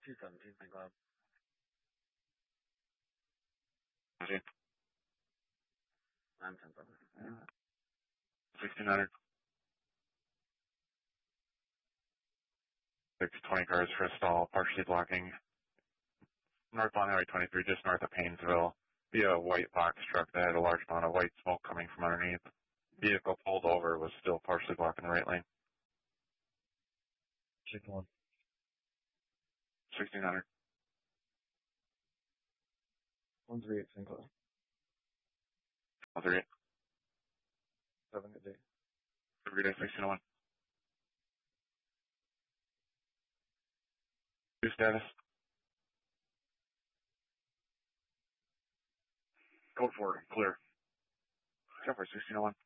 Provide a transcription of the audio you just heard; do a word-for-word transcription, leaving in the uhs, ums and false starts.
two seventeen, Saint Cloud. nine ten seven. sixteen hundred. six twenty cars for a stall, partially blocking northbound Highway twenty-three, just north of Paynesville, via a white box truck that had a large amount of white smoke coming from underneath. Vehicle pulled over, was still partially blocking the right lane. Chicken one. sixteen hundred. one three eight, Saint Cloud. one three eight. Seven good day. Have a good day, sixteen oh one. New status. Code four, clear. Cover sixteen oh one.